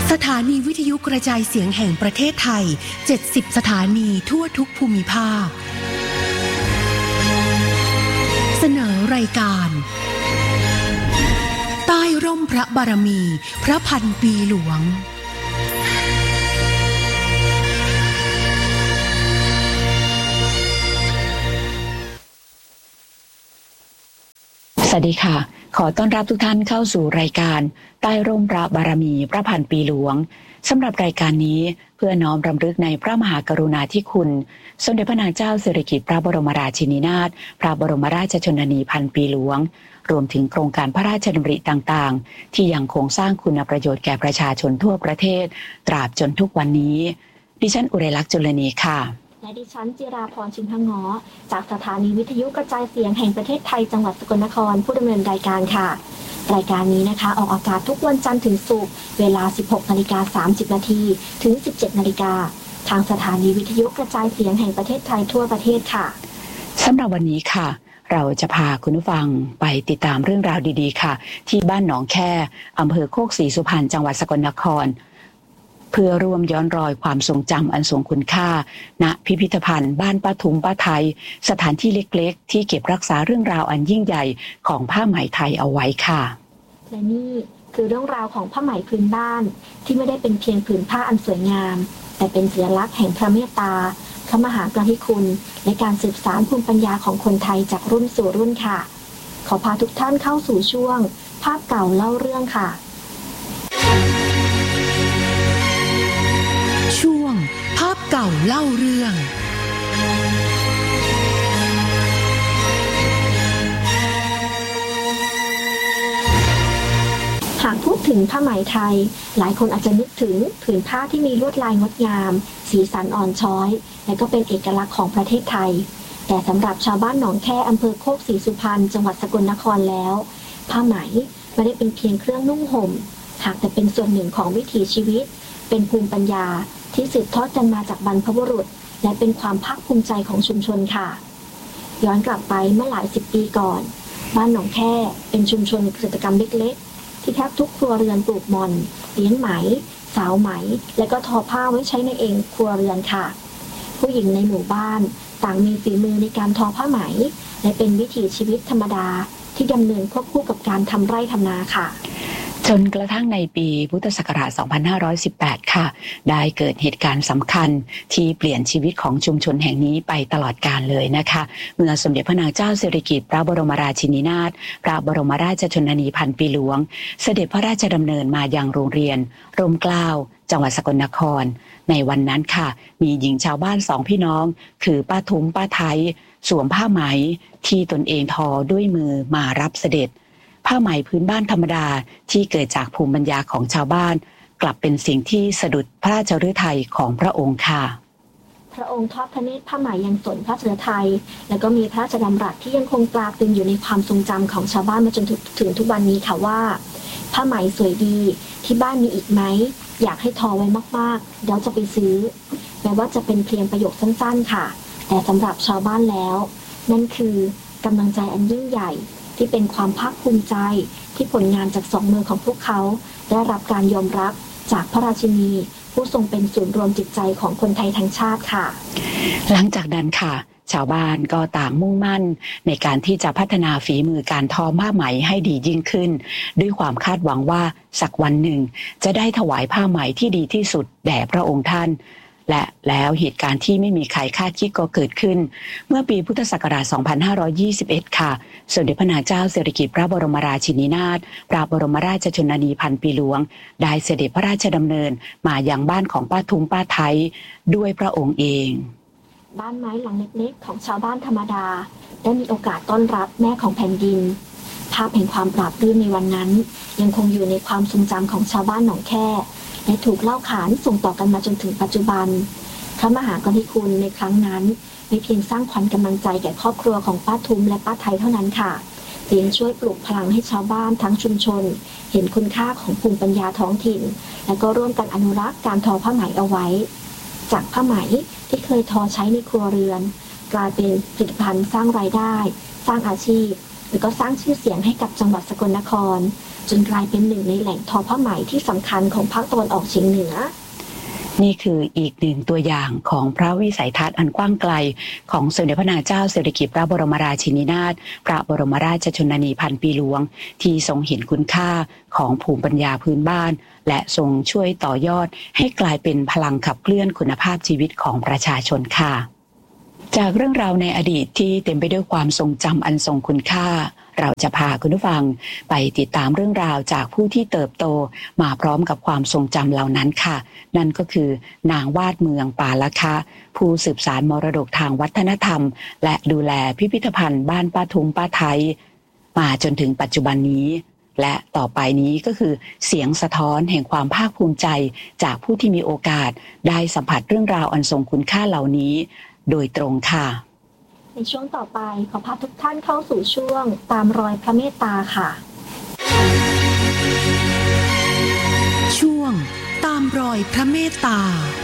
สถานีวิทยุกระจายเสียงแห่งประเทศไทย70สถานีทั่วทุกภูมิภาคเสนอรายการใต้ร่มพระบารมีพระพันปีหลวงสวัสดีค่ะขอต้อนรับทุกท่านเข้าสู่รายการใต้ร่มพระบารมีพระพันปีหลวงสำหรับรายการนี้เพื่อน้อมรำลึกในพระมหากรุณาธิคุณสมเด็จพระนางเจ้าสิริกิติ์พระบรมราชินีนาถพระบรมราชชนนีพันปีหลวงรวมถึงโครงการพระราชดำริต่างๆที่ยังคงสร้างคุณประโยชน์แก่ประชาชนทั่วประเทศตราบจนทุกวันนี้ดิฉันอุไรลักษณ์จุลนีค่ะและดิฉันจิราพรชินพงษ์จากสถานีวิทยุกระจายเสียงแห่งประเทศไทยจังหวัดสกลนครผู้ดำเนินรายการค่ะรายการนี้นะคะออกอากาศทุกวันจันทร์ถึงศุกร์เวลา 16:30 นาทีถึง 17:00 นทางสถานีวิทยุกระจายเสียงแห่งประเทศไทยทั่วประเทศค่ะสำหรับวันนี้ค่ะเราจะพาคุณผู้ฟังไปติดตามเรื่องราวดีๆค่ะที่บ้านหนองแค่อำเภอโคกศรีสุพรรณจังหวัดสกลนครเพื่อร่วมย้อนรอยความทรงจำอันทรงคุณค่าณพิพิธภัณฑ์บ้านป้าทุมป้าไทยสถานที่เล็กๆที่เก็บรักษาเรื่องราวอันยิ่งใหญ่ของผ้าไหมไทยเอาไว้ค่ะและนี่คือเรื่องราวของผ้าไหมพื้นบ้านที่ไม่ได้เป็นเพียงผืนผ้าอันสวยงามแต่เป็นสัญลักษณ์แห่งพระเมตตาพระมหากรุณาธิคุณและการสืบสานภูมิปัญญาของคนไทยจากรุ่นสู่รุ่นค่ะขอพาทุกท่านเข้าสู่ช่วงภาพเก่าเล่าเรื่องค่ะช่วงภาพเก่าเล่าเรื่องหากพูดถึงผ้าไหมไทยหลายคนอาจจะนึกถึงผืนผ้าที่มีลวดลายงดงามสีสันอ่อนช้อยและก็เป็นเอกลักษณ์ของประเทศไทยแต่สำหรับชาวบ้านหนองแค่อำเภอโคกศรีสุพรรณจังหวัดสกลนครแล้วผ้าไหมไม่ได้เป็นเพียงเครื่องนุ่งห่มหากแต่เป็นส่วนหนึ่งของวิถีชีวิตเป็นภูมิปัญญาที่สืบทอดกันมาจากบรรพบุรุษและเป็นความภาคภูมิใจของชุมชนค่ะย้อนกลับไปเมื่อหลาย10 ปีก่อนบ้านหนองแค่เป็นชุมชนเกษตรกรรมเล็กๆที่แทบทุกครัวเรือนปลูกหม่อนเลี้ยงไหมสาวไหมและก็ทอผ้าไว้ใช้ในเองครัวเรือนค่ะผู้หญิงในหมู่บ้านต่างมีฝีมือในการทอผ้าไหมและเป็นวิถีชีวิตธรรมดาที่ดำเนินควบคู่กับการทำไร่ทำนาค่ะจนกระทั่งในปีพุทธศักราช 2518 ค่ะได้เกิดเหตุการณ์สำคัญที่เปลี่ยนชีวิตของชุมชนแห่งนี้ไปตลอดกาลเลยนะคะเมื่อสมเด็จพระนางเจ้าสิริกิติ์พระบรมราชินีนาถพระบรมราชชนนีพันปีหลวงเสด็จพระราชดำเนินมายังโรงเรียนร่มเกล้าจังหวัดสกลนครในวันนั้นค่ะมีหญิงชาวบ้าน2 พี่น้องคือป้าทุมป้าไทยสวมผ้าไหมที่ตนเองทอด้วยมือมารับเสด็จผ้าไหมพื้นบ้านธรรมดาที่เกิดจากภูมิปัญญาของชาวบ้านกลับเป็นสิ่งที่สะดุดพระราชฤทัยของพระองค์ค่ะพระองค์ทอดพระเนตรผ้าไหมยังสนพระฤทัยและก็มีพระราชดำรัสที่ยังคงตราตรึงอยู่ในความทรงจำของชาวบ้านมาจนถึงทุกวันนี้ค่ะว่าผ้าไหมสวยดีที่บ้านมีอีกไหมอยากให้ทอไว้มากๆเดี๋ยวจะไปซื้อแม้ว่าจะเป็นเพียงประโยคสั้นๆค่ะแต่สำหรับชาวบ้านแล้วนั่นคือกำลังใจอันยิ่งใหญ่ที่เป็นความภาคภูมิใจที่ผลงานจาก2 มือของพวกเขาได้รับการยอมรับจากพระราชินีผู้ทรงเป็นศูนย์รวมจิตใจของคนไทยทั้งชาติค่ะหลังจากนั้นค่ะชาวบ้านก็ต่างมุ่งมั่นในการที่จะพัฒนาฝีมือการทอผ้าไหมให้ดียิ่งขึ้นด้วยความคาดหวังว่าสักวันหนึ่งจะได้ถวายผ้าไหมที่ดีที่สุดแด่พระองค์ท่านและแล้วเหตุการณ์ที่ไม่มีใครคาดคิดก็เกิดขึ้นเมื่อปีพุทธศักราช 2521 ค่ะสมเด็จพระนางเจ้าสิริกิติ์พระบรมราชินีนาถพระบรมราชชนนีพันปีหลวงได้เสด็จพระราชดำเนินมายังบ้านของป้าทุมป้าไทยด้วยพระองค์เองบ้านไม้หลังเล็กๆของชาวบ้านธรรมดาได้มีโอกาสต้อนรับแม่ของแผ่นดินภาพแห่งความปราบปลื้มในวันนั้นยังคงอยู่ในความทรงจำของชาวบ้านหนองแค่และถูกเล่าขานส่งต่อกันมาจนถึงปัจจุบันพระมหากรุณาธิคุณในครั้งนั้นไม่เพียงสร้างขวัญกำลังใจแก่ครอบครัวของป้าทุมและป้าไทยเท่านั้นค่ะแต่ยังช่วยปลุกพลังให้ชาวบ้านทั้งชุมชนเห็นคุณค่าของภูมิปัญญาท้องถิ่นและก็ร่วมกันอนุรักษ์การทอผ้าไหมเอาไว้จากผ้าไหมที่เคยทอใช้ในครัวเรือนกลายเป็นผลิตภัณฑ์สร้างรายได้สร้างอาชีพแล้วก็สร้างชื่อเสียงให้กับจังหวัดสกลนครจนกลายเป็นหนึ่งในแหล่งทอผ้าไหมที่สำคัญของภาคตะวันออกเฉียงเหนือนี่คืออีกหนึ่งตัวอย่างของพระวิสัยทัศน์อันกว้างไกลของสมเด็จพระนางเจ้าสิริกิติ์พระบรมราชินีนาถพระบรมราชชนนีพันปีหลวงที่ทรงเห็นคุณค่าของภูมิปัญญาพื้นบ้านและทรงช่วยต่อยอดให้กลายเป็นพลังขับเคลื่อนคุณภาพชีวิตของประชาชนค่ะจากเรื่องราวในอดีตที่เต็มไปด้วยความทรงจำอันทรงคุณค่าเราจะพาคุณผู้ฟังไปติดตามเรื่องราวจากผู้ที่เติบโตมาพร้อมกับความทรงจำเหล่านั้นค่ะนั่นก็คือนางวาดเมืองปาละคะผู้สืบสานมรดกทางวัฒนธรรมและดูแลพิพิธภัณฑ์บ้านป้าทุงป้าไทยมาจนถึงปัจจุบันนี้และต่อไปนี้ก็คือเสียงสะท้อนแห่งความภาคภูมิใจจากผู้ที่มีโอกาสได้สัมผัสเรื่องราวอันทรงคุณค่าเหล่านี้โดยตรงค่ะในช่วงต่อไปขอพาทุกท่านเข้าสู่ช่วงตามรอยพระเมตตาค่ะช่วงตามรอยพระเมตตา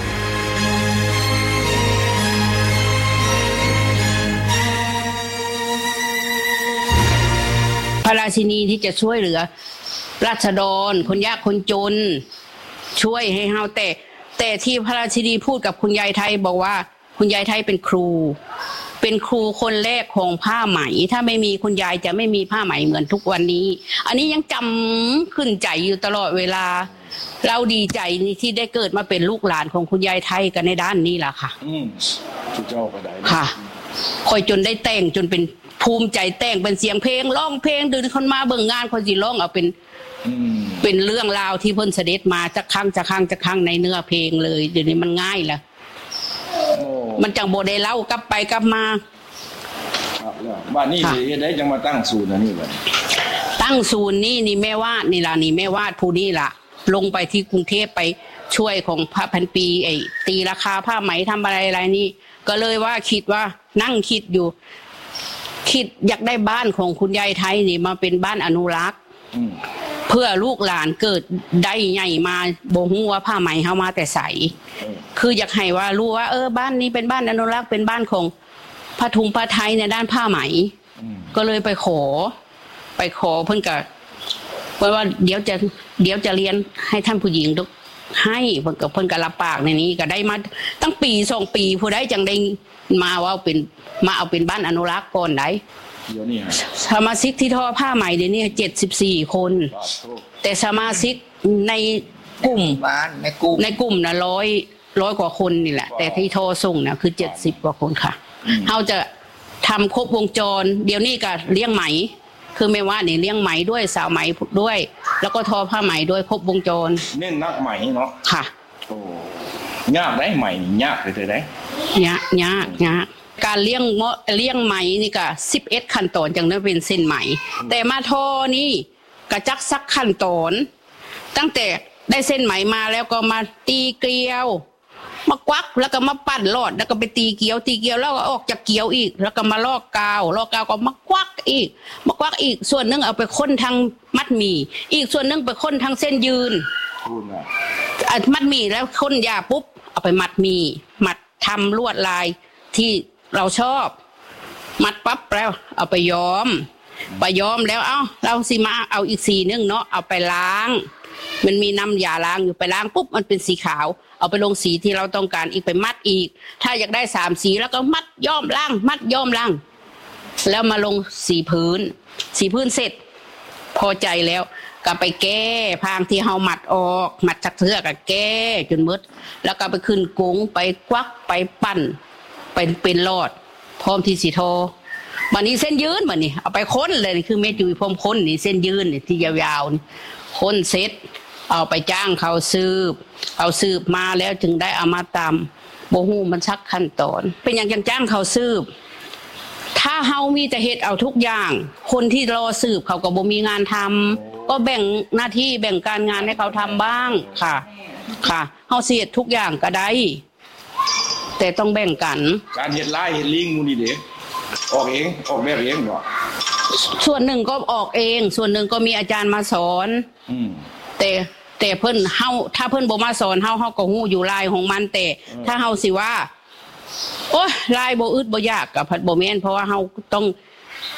พระราชินีที่จะช่วยเหลือราษฎรคนยากคนจนช่วยให้เฮาแต่ที่พระราชินีพูดกับคุณยายไทยบอกว่าคุณยายไทยเป็นครูคนแรกของผ้าไหมถ้าไม่มีคุณยายจะไม่มีผ้าไหมเหมือนทุกวันนี้อันนี้ยังจำขึ้นใจอยู่ตลอดเวลาเราดีใจที่ได้เกิดมาเป็นลูกหลานของคุณยายไทยกันในด้านนี้ล่ะค่ะทุกเจ้าก็ได้ค่ะคอยจนได้แต่งจนเป็นภูมิใจแต่งเป็นเสียงเพลงร้องเพลงดึงคนมาเบิ่งงานคนสิร้องเอาเป็นเรื่องราวที่เพิ่นเสด็จมาจากครั้งในเนื้อเพลงเลยเดี๋ยวนี้มันง่ายแล้วมันจังบ่ได้เล่ากลับไปกลับมาบ้านนี้ได้จังมาตั้งศูนย์นี่บัดตั้งศูนย์นี่แม่วาดนี่ล่ะนี่แม่วาดผู้นี้ล่ะลงไปที่กรุงเทพไปช่วยของพระพันปีไอ้ตีราคาผ้าไหมทำอะไรนี่ก็เลยว่าคิดว่านั่งคิดอยู่คิดอยากได้บ้านของคุณยายไทยนี่มาเป็นบ้านอนุรักษ์เพื่อลูกหลานเกิดได้ใหญ่มาบ่ฮู้ว่าผ้าไหมเฮามาแต่ไสคืออยากให้ว่ารู้ว่าบ้านนี้เป็นบ้านอนุรักษ์เป็นบ้านของพระทุงพระไทยในด้านผ้าไหมก็เลยไปขอเพิ่นก็ว่าเดี๋ยวจะเรียนให้ท่านผู้หญิงให้เพิ่นก็รับปากในนี้ก็ได้มาตั้งปี2ปีผู้ใดจังได้มาว่ามาเอาเป็นบ้านอนุรักษ์ก่อนได้เดี๋ยวนี้สมาชิกที่ทอผ้าไหมเดี๋ยวนี้74คนแต่สมาชิกในกลุ่มน่ะ100กว่าคนนี่แหละแต่ที่ทอส่งน่ะคือ70กว่าคนค่ะเฮาจะทำครบวงจรเดี๋ยวนี้ก็เลี้ยงไหมคือไม่ว่านี่เลี้ยงไหมด้วยสาวไหมด้วยแล้วก็ทอผ้าไหมด้วยครบวงจรเน้นนักไหมเนาะค่ะโอ้ยากได้ไหมยากเลยได้ยากการเลี้ยงไหมนี่ก็11ขั้นตอนจังได้เป็นเส้นไหมแต่มาทอนี่ก็จักสักขั้นตอนตั้งแต่ได้เส้นไหมมาแล้วก็มาตีเกลียวมาควักแล้วก็มาปั้นลอดแล้วก็ไปตีเกลียวแล้วก็ออกจากเกลียวอีกแล้วก็มาลอกกาวก็มาควักอีกส่วนนึงเอาไปค้นทางมัดหมี่อีกส่วนนึงไปค้นทางเส้นยืนมัดหมี่แล้วค้นยาปุ๊บเอาไปมัดหมี่มัดทำลวดลายที่เราชอบมัดปั๊บแล้วเอาไปย้อมแล้วเราสิมาเอาอีกสีนึงเนาะเอาไปล้างมันมีน้ำยาล้างอยู่ไปล้างปุ๊บมันเป็นสีขาวเอาไปลงสีที่เราต้องการอีกไปมัดอีกถ้าอยากได้3สีแล้วก็มัดย้อมล้างแล้วมาลงสีพื้นเสร็จพอใจแล้วก็ไปแก้พางที่เฮามัดออกมัดจากเสื้อก็แก้จนหมดแล้วก็ไปขึ้นกุ้งไปควักไปปั้นเป็นลอดพร้อมที่สิทอบัดนี้เส้นยืนบัดนี้เอาไปค้นเลยคือเม็ดจุ๋ยพร้อมค้นนี่เส้นยืนนี่ที่ยาวๆนี่ค้นเสร็จเอาไปจ้างเขาสืบมาแล้วจึงได้เอามาตำบ่ฮู้มันสักขั้นตอนเป็นอย่างจังจ้างเขาสืบถ้าเฮามีแต่เฮ็ดเอาทุกอย่างคนที่รอสืบเขาก็บ่มีงานทำก็แบ่งหน้าที่แบ่งการงานให้เขาทำบ้างค่ะเฮาสิเฮ็ดทุกอย่างก็ได้แต่ต้องแบ่งกันการเฮ็ดลายเฮ็ดลิงมูนี่เด้ออกแบบเองบ่ส่วนหนึ่งก็ออกเองส่วนหนึ่งก็มีอาจารย์มาสอนแต่เพิ่นเฮาถ้าเพิ่นบ่มาสอนเฮาก็ฮู้อยู่ลายของมันแต่ถ้าเฮาสิว่าโอ๊ยลายบ่อึดบ่ยากก็บ่แม่นเพราะว่าเฮาต้อง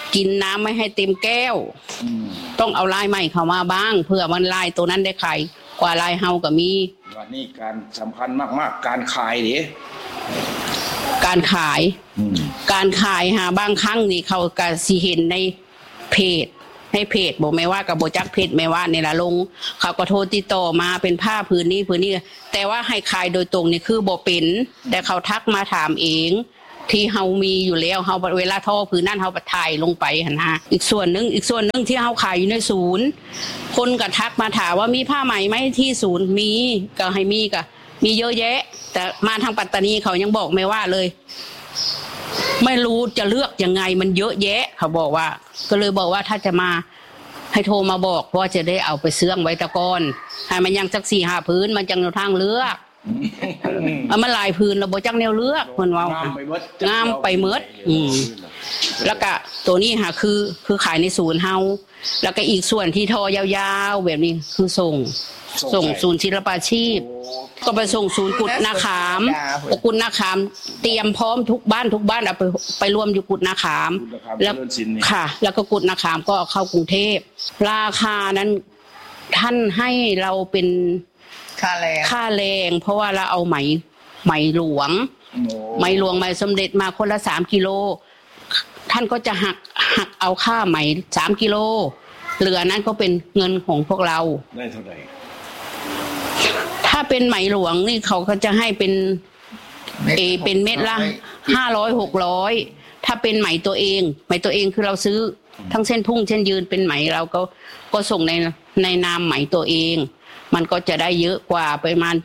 กินน้ำไม่ให้เต็มแก้วต้องเอาลายใหม่เข้ามาบ้างเพื่อมันลายตัวนั้นได้ขายกว่าลายเฮาก็มีวันนี้การสำคัญมากๆการขายดิการขายหาบางครั้งนี่เขาก็สิเห็นในเพจให้เพจบอกไม่ว่ากับโบจักเพจไม่ว่าในละลงเขาก็โทรติดต่อมาเป็นผ้าพื้นนี้แต่ว่าให้ขายโดยตรงนี่คือโบเป็นแต่เขาทักมาถามเองที่เฮามีอยู่แล้วเฮาเวลาทอพื้นนั่นเฮาถ่ายลงไปหั่นฮะอีกส่วนนึงที่เฮาขายอยู่ในศูนย์คนก็ทักมาถามว่ามีผ้าไหมไหมที่ศูนย์มีก็ให้มีก็มีเยอะแยะแต่มาทางปัตตานีเขายังบอกไม่ว่าเลยไม่รู้จะเลือกยังไงมันเยอะแยะเขาบอกว่าก็เลยบอกว่าถ้าจะมาให้โทรมาบอกเพราะจะได้เอาไปเสื่องไว้ตะกอนให้มันยังสัก 4-5 พื้นมันจังแนวทางเลือกมันหลายพื้นแล้วบ่จังแนวเลือกเพิ่นว่างามไปหมดแล้วก็ตัวนี้ค่ะคือขายในศูนย์เฮาแล้วก็อีกส่วนที่ทอยาวๆแบบนี้คือส่งศูนย์ศิลปาชีพก็ไปส่งศูนย์กุฎนาขามกุฎนาขามเตรียมพร้อมทุกบ้านเอาไปรวมอยู่กุฎนาขามแล้วค่ะแล้วก็กุฎนาขามก็เข้ากรุงเทพราคานั้นท่านให้เราเป็นค่าแรงเพราะว่าเราเอาไหมหลวงไหมสมเด็จมาคนละ3 กิโลท่านก็จะหักเอาค่าไหม3 กิโลเหลือนั้นก็เป็นเงินของพวกเราได้เท่าไหร่ถ้าเป็นไหมหลวงนี่เขาก็จะให้เป็นเม็ดละ500-600ถ้าเป็นไหมตัวเองคือเราซื้อทั้งเส้นพุ่งเส้นยืนเป็นไหมเราก็ส่งในนามไหมตัวเองมันก็จะได้เยอะกว่าประมาณ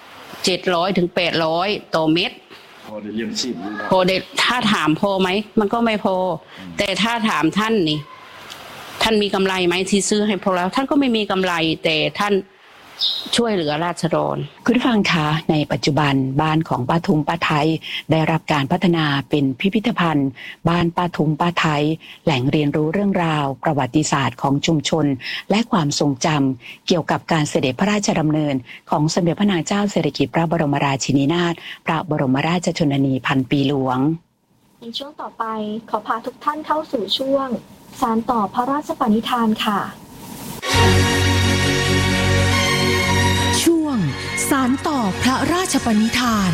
700-800ต่อเม็ดพอได้เลี้ยงชีพพอได้ถ้าถามพอไหมมันก็ไม่พอแต่ถ้าถามท่านนี่ท่านมีกำไรไหมที่ซื้อให้พวกเราท่านก็ไม่มีกำไรแต่ท่านช่วยเหลือราษฎรคุณผู้ฟังคะในปัจจุบันบ้านของป้าทุมป้าไทยได้รับการพัฒนาเป็นพิพิธภัณฑ์บ้านป้าทุมป้าไทยแหล่งเรียนรู้เรื่องราวประวัติศาสตร์ของชุมชนและความทรงจำเกี่ยวกับการเสด็จพระราชดำเนินของสมเด็จพระนางเจ้าสิริกิติ์พระบรมราชินีนาถพระบรมราชชนนีพันปีหลวงในช่วงต่อไปขอพาทุกท่านเข้าสู่ช่วงสานต่อพระราชปณิธานค่ะช่วงสานต่อพระราชปณิธาน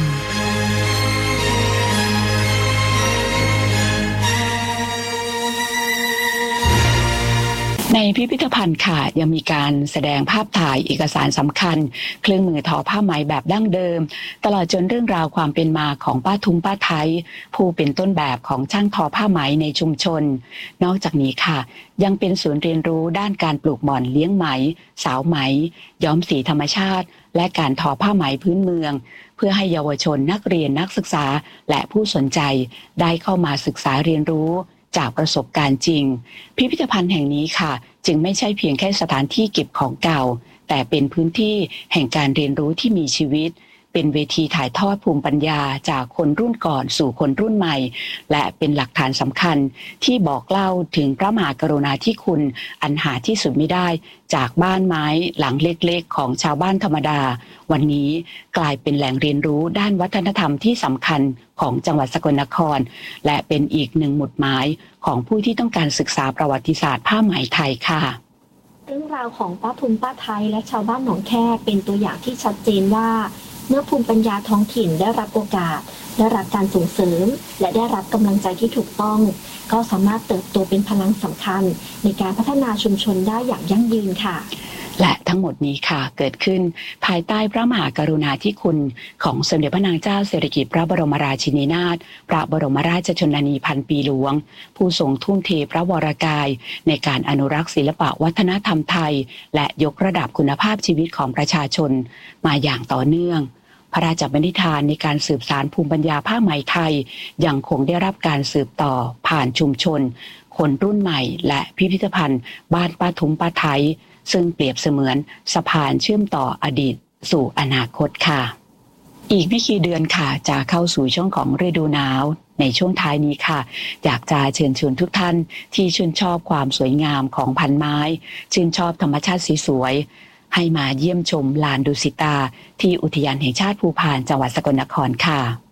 ในพิพิธภัณฑ์ค่ะยังมีการแสดงภาพถ่ายเอกสารสำคัญเครื่องมือทอผ้าไหมแบบดั้งเดิมตลอดจนเรื่องราวความเป็นมาของป้าทุมป้าไทยผู้เป็นต้นแบบของช่างทอผ้าไหมในชุมชนนอกจากนี้ค่ะยังเป็นศูนย์เรียนรู้ด้านการปลูกหม่อนเลี้ยงไหมสาวไหมย้อมสีธรรมชาติและการทอผ้าไหมพื้นเมืองเพื่อให้เยาวชนนักเรียนนักศึกษาและผู้สนใจได้เข้ามาศึกษาเรียนรู้จากประสบการณ์จริงพิพิธภัณฑ์แห่งนี้ค่ะจึงไม่ใช่เพียงแค่สถานที่เก็บของเก่าแต่เป็นพื้นที่แห่งการเรียนรู้ที่มีชีวิตเป็นเวทีถ่ายทอดภูมิปัญญาจากคนรุ่นก่อนสู่คนรุ่นใหม่และเป็นหลักฐานสำคัญที่บอกเล่าถึงพระมหากรุณาธิคุณอันหาที่สุดไม่ได้จากบ้านไม้หลังเล็กๆของชาวบ้านธรรมดาวันนี้กลายเป็นแหล่งเรียนรู้ด้านวัฒนธรรมที่สำคัญของจังหวัดสกลนครและเป็นอีกหนึ่งหมุดหมายของผู้ที่ต้องการศึกษาประวัติศาสตร์ผ้าไหมไทยค่ะเรื่องราวของป้าทุมป้าไทยและชาวบ้านหนองแคเป็นตัวอย่างที่ชัดเจนว่าเมื่อภูมิปัญญาท้องถิ่นได้รับโอกาสได้รับการส่งเสริมและได้รับกำลังใจที่ถูกต้องก็สามารถเติบโตเป็นพลังสำคัญในการพัฒนาชุมชนได้อย่างยั่งยืนค่ะและทั้งหมดนี้ค่ะเกิดขึ้นภายใต้พระมหากรุณาธิคุณของสมเด็จพระนางเจ้าสิริกิติ์พระบรมราชินีนาถพระบรมราชชนนีพันปีหลวงผู้ทรงทุ่มเทพระวรกายในการอนุรักษ์ศิลปวัฒนธรรมไทยและยกระดับคุณภาพชีวิตของประชาชนมาอย่างต่อเนื่องพระราชปณิธานในการสืบสานภูมิปัญญาผ้าไหมไทยยังคงได้รับการสืบต่อผ่านชุมชนคนรุ่นใหม่และพิพิธภัณฑ์บ้านป้าทุมป้าไทยซึ่งเปรียบเสมือนสะพานเชื่อมต่ออดีตสู่อนาคตค่ะอีกไม่กี่เดือนค่ะจะเข้าสู่ช่วงของฤดูหนาวในช่วงท้ายนี้ค่ะอยากจะเชิญชวนทุกท่านที่ชื่นชอบความสวยงามของพันไม้ชื่นชอบธรรมชาติสวยๆให้มาเยี่ยมชมลานดุสิตาที่อุทยานแห่งชาติภูพานจังหวัดสกลนครค่ะ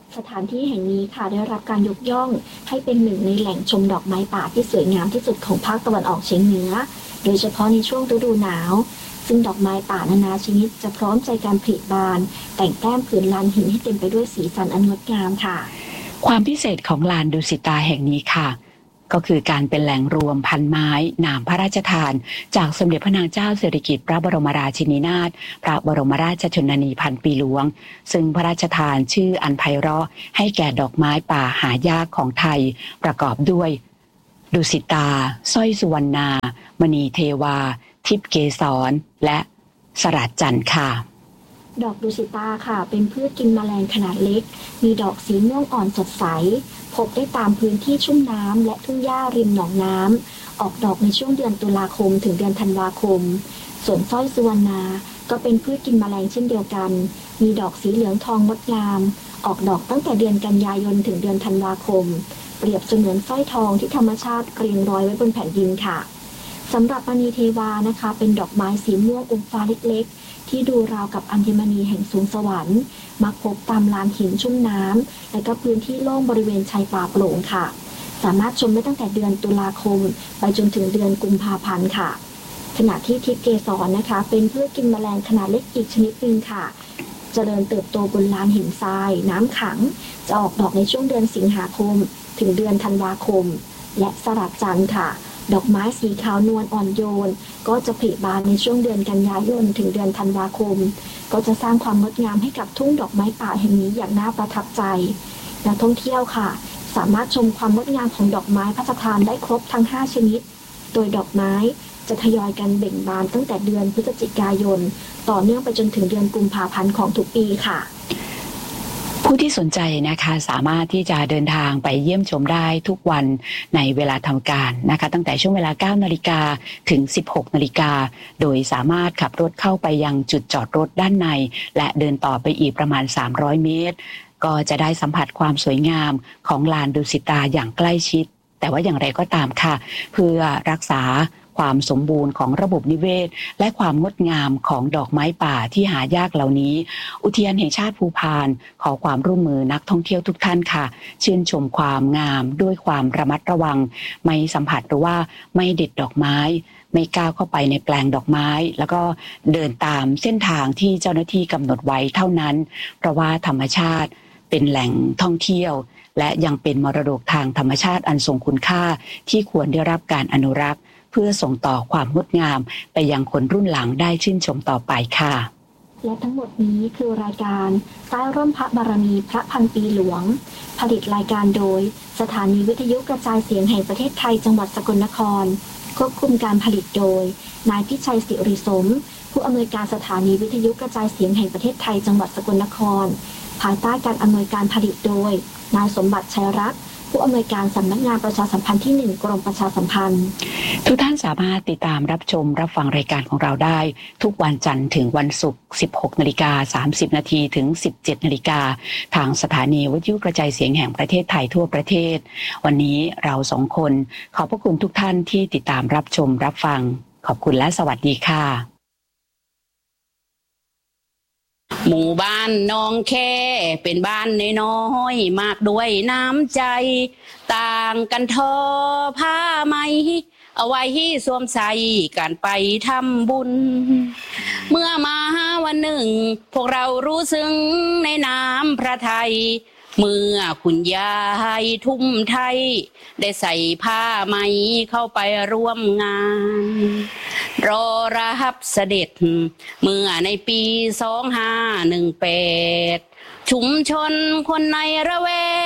สถานที่แห่งนี้ค่ะได้รับการยกย่องให้เป็นหนึ่งในแหล่งชมดอกไม้ป่าที่สวยงามที่สุดของภาคตะวันออกเฉียงเหนือโดยเฉพาะในช่วงฤดูหนาวซึ่งดอกไม้ป่านานาชนิดจะพร้อมใจการผลิบานแต่งแต้มผืนลานหินให้เต็มไปด้วยสีสันอันงดงามค่ะความพิเศษของลานดุสิตาแห่งนี้ค่ะก็คือการเป็นแหล่งรวมพันไม้นามพระราชทานจากสมเด็จพระนางเจ้าสิริกิติ์พระบรมราชินีนาถพระบรมราชชนนีพันปีหลวงซึ่งพระราชทานชื่ออันไพเราะให้แก่ดอกไม้ป่าหายากของไทยประกอบด้วยดุสิตาสร้อยสุวรรณามณีเทวาทิพย์เกสรและสลัดจันทร์ค่ะดอกดุสิตาค่ะเป็นพืชกินแมลงขนาดเล็กมีดอกสีม่วงอ่อนสดใสพบได้ตามพื้นที่ชุ่มน้ำและทุ่งหญ้าริมหนองน้ำออกดอกในช่วงเดือนตุลาคมถึงเดือนธันวาคมส่วนสร้อยสุวรรณาก็เป็นพืชกินแมลงเช่นเดียวกันมีดอกสีเหลืองทองงดงามออกดอกตั้งแต่เดือนกันยายนถึงเดือนธันวาคมเปรียบเสมือนสร้อยทองที่ธรรมชาติเรียงร้อยไว้บนแผ่นดินค่ะสำหรับมณีเทวานะคะเป็นดอกไม้สีม่วงอมฟ้าเล็กๆที่ดูราวกับอัญมณีแห่งสวงสวรรค์มักพบตามลานหินชุ่มน้ำและก็พื้นที่โล่งบริเวณชายป่าโปร่งค่ะสามารถชมได้ตั้งแต่เดือนตุลาคมไปจนถึงเดือนกุมภาพันธ์ค่ะขณะที่ทิพย์เกสรนะคะเป็นพืชกินแมลงขนาดเล็กอีกชนิดหนึ่งค่ะเจริญเติบโตบนลานหินทรายน้ำขังจะออกดอกในช่วงเดือนสิงหาคมถึงเดือนธันวาคมและสลัดจันทร์ค่ะดอกไม้สีขาวนวลอ่อนโยนก็จะผลิบานในช่วงเดือนกันยายนถึงเดือนธันวาคมก็จะสร้างความงดงามให้กับทุ่งดอกไม้ป่าแห่งนี้อย่างน่าประทับใจนักท่องเที่ยวค่ะสามารถชมความงดงามของดอกไม้พระราชทานได้ครบทั้ง5ชนิดโดยดอกไม้จะทยอยกันเบ่งบานตั้งแต่เดือนพฤศจิกายนต่อเนื่องไปจนถึงเดือนกุมภาพันธ์ของทุกปีค่ะผู้ที่สนใจนะคะสามารถที่จะเดินทางไปเยี่ยมชมได้ทุกวันในเวลาทำการนะคะตั้งแต่ช่วงเวลา 9 นาฬิกาถึง 16 นาฬิกาโดยสามารถขับรถเข้าไปยังจุดจอดรถด้านในและเดินต่อไปอีกประมาณ300เมตรก็จะได้สัมผัสความสวยงามของลานดุสิตาอย่างใกล้ชิดแต่ว่าอย่างไรก็ตามค่ะเพื่อรักษาความสมบูรณ์ของระบบนิเวศและความงดงามของดอกไม้ป่าที่หายากเหล่านี้อุทยานแห่งชาติภูพานขอความร่วมมือนักท่องเที่ยวทุกท่านค่ะชื่นชมความงามด้วยความระมัดระวังไม่สัมผัสหรือว่าไม่เด็ดดอกไม้ไม่ก้าวเข้าไปในแปลงดอกไม้แล้วก็เดินตามเส้นทางที่เจ้าหน้าที่กำหนดไว้เท่านั้นเพราะว่าธรรมชาติเป็นแหล่งท่องเที่ยวและยังเป็นมรดกทางธรรมชาติอันทรงคุณค่าที่ควรได้รับการอนุรักษ์เพื่อส่งต่อความงดงามไปยังคนรุ่นหลังได้ชื่นชมต่อไปค่ะและทั้งหมดนี้คือรายการใต้ร่มพระบารมีพระพันปีหลวงผลิตรายการโดยสถานีวิทยุกระจายเสียงแห่งประเทศไทยจังหวัดสกลนครควบคุมการผลิตโดยนายพิชัยศิริสมผู้อำนวยการสถานีวิทยุกระจายเสียงแห่งประเทศไทยจังหวัดสกลนครภายใต้การอำนวยการผลิตโดยนายสมบัติชัยรัตน์ผู้อำนวยการสำนักงานประชาสัมพันธ์ที่1กรมประชาสัมพันธ์ทุกท่านสามารถติดตามรับชมรับฟังรายการของเราได้ทุกวันจันทร์ถึงวันศุกร์ 16:30 น.ถึง 17:00 น.ทางสถานีวิทยุกระจายเสียงแห่งประเทศไทยทั่วประเทศวันนี้เรา2 คนขอบพระคุณทุกท่านที่ติดตามรับชมรับฟังขอบคุณและสวัสดีค่ะหมู่บ้านน้องแค่เป็นบ้านน้อยๆมากด้วยน้ำใจต่างกันทอผ้าไหมเอาไว้สวมใส่กันไปทำบุญเมื่อมาวันหนึ่งพวกเรารู้ซึ้งในน้ำพระทัยเมื่อคุณยายทุ่มไทยได้ใส่ผ้าไหมเข้าไปร่วมงานรอรับเสด็จเมื่อในปี 2518 ชุมชนคนในระแวก